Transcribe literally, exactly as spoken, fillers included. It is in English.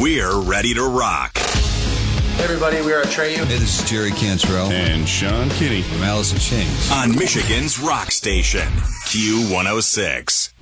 We're ready to rock. Hey everybody, we are Atreyu. Hey, this is Jerry Cantrell. And Sean Kinney. From Alice in Chains. On Michigan's rock station, Q one oh six.